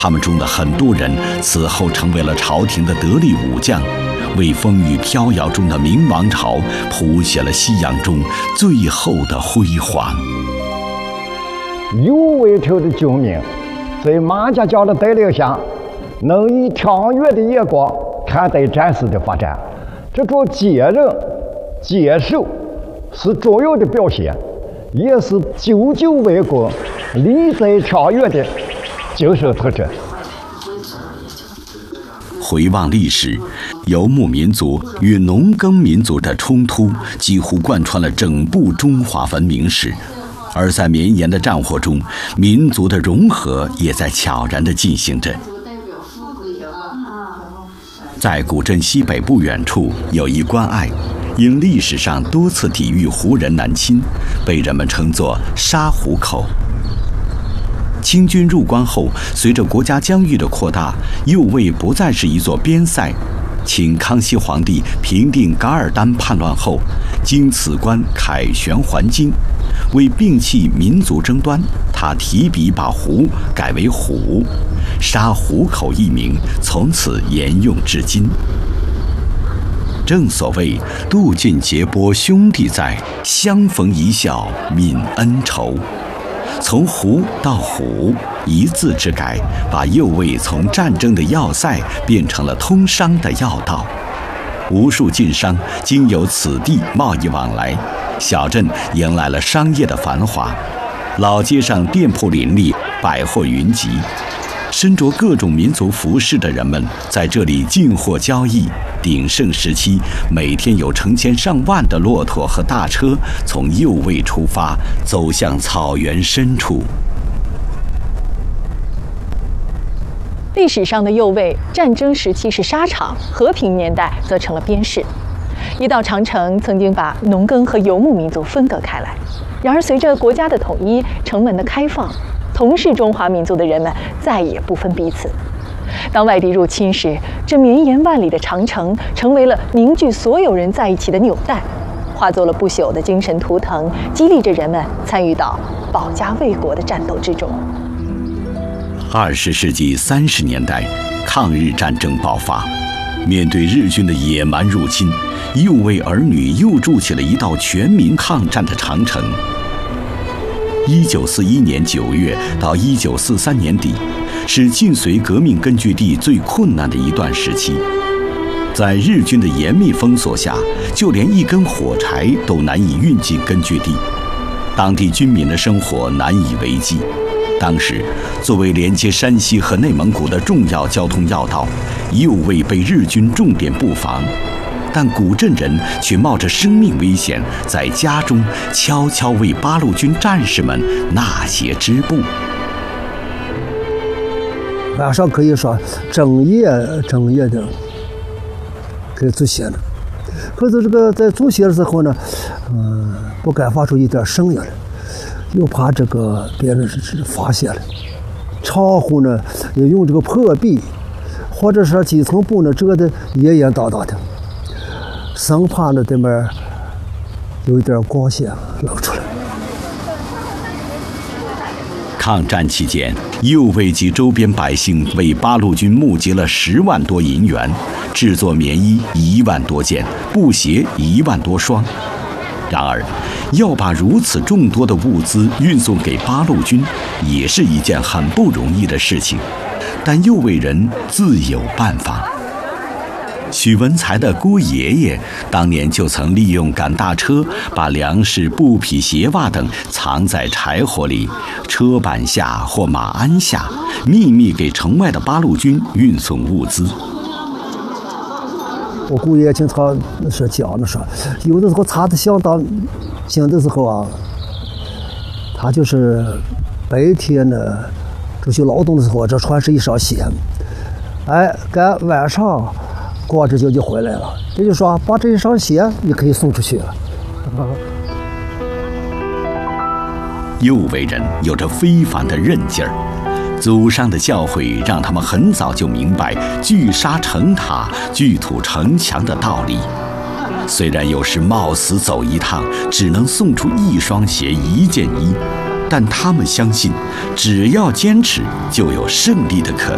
他们中的很多人此后成为了朝廷的得力武将，为风雨飘摇中的明王朝谱写了夕阳中最后的辉煌。 右魏朝的军民在马家教的带领下，能以长远的眼光看待战事的发展，这种坚韧坚守是重要的表现，也是久久为国利在长远的精神特征。 回望历史，游牧民族与农耕民族的冲突几乎贯穿了整部中华文明史，而在绵延的战火中，民族的融合也在悄然地进行着。在古镇西北不远处有一关隘，因历史上多次抵御胡人南侵，被人们称作沙湖口。清军入关后，随着国家疆域的扩大，右卫不再是一座边塞。清康熙皇帝平定噶尔丹叛乱后，经此关凯旋还京，为摒弃民族争端，他提笔把湖改为虎，沙湖口一名从此沿用至今。正所谓渡尽劫波兄弟在，相逢一笑泯恩仇。从湖到虎，一字之改，把右卫从战争的要塞变成了通商的要道。无数晋商经由此地贸易往来，小镇迎来了商业的繁华，老街上店铺林立，百货云集。身着各种民族服饰的人们在这里进货交易。鼎盛时期，每天有成千上万的骆驼和大车从右卫出发，走向草原深处。 历史上的右卫，战争时期是沙场，和平年代则成了边市。一道长城曾经把农耕和游牧民族分隔开来，然而随着国家的统一，城门的开放，同是中华民族的人们再也不分彼此。当外敌入侵时，这绵延万里的长城成为了凝聚所有人在一起的纽带，化作了不朽的精神图腾，激励着人们参与到保家卫国的战斗之中。 20世纪30年代，抗日战争爆发，面对日军的野蛮入侵，右卫儿女又筑起了一道全民抗战的长城。1941年9月到1943年底，是晋绥革命根据地最困难的一段时期。在日军的严密封锁下，就连一根火柴都难以运进根据地，当地居民的生活难以为继。当时，作为连接山西和内蒙古的重要交通要道，右卫被日军重点布防，但古镇人却冒着生命危险，在家中悄悄为八路军战士们纳鞋织布。 晚上可以说整夜的可以做鞋了，可是这个在做鞋的时候呢，不敢发出一点声音来，又怕这个别人是发现了。窗户呢也用这个破壁或者是几层布呢遮的严严当当的，生怕呢对面有一点光线露出来。 抗战期间，右卫及周边百姓为八路军募集了10万多银元，制作棉衣1万多件，布鞋1万多双。然而，要把如此众多的物资运送给八路军，也是一件很不容易的事情。但右卫人自有办法。许文才的姑爷爷当年就曾利用赶大车，把粮食、布匹、鞋袜等藏在柴火里、车板下或马鞍下，秘密给城外的八路军运送物资。 我姑爷经常是讲的说，有的时候查的相当紧的时候啊，他就是白天呢出去劳动的时候，这穿是一双鞋，赶晚上光着脚就回来了。也就是说，把这一双鞋也可以送出去了。 右卫人有着非凡的韧劲儿，祖上的教诲让他们很早就明白聚沙成塔、聚土成墙的道理。虽然有时冒死走一趟，只能送出1双鞋、1件衣，但他们相信，只要坚持，就有胜利的可能。